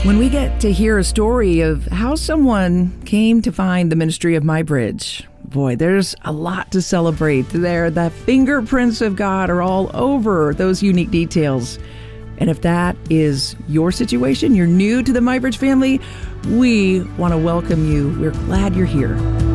When we get to hear a story of how someone came to find the ministry of MyBridge, boy, there's a lot to celebrate there. The fingerprints of God are all over those unique details. And if that is your situation, you're new to the MyBridge family, we want to welcome you. We're glad you're here.